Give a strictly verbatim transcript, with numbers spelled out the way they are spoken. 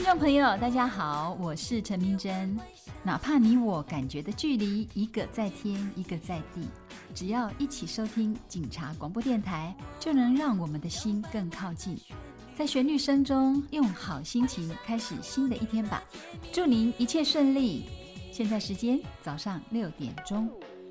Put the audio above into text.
众朋友大家好，我是陈明真。哪怕你我感觉的距离一个在天一个在地，只要一起收听警察广播电台，就能让我们的心更靠近。在旋律声中用好心情开始新的一天吧，祝您一切顺利。现在时间早上六点钟。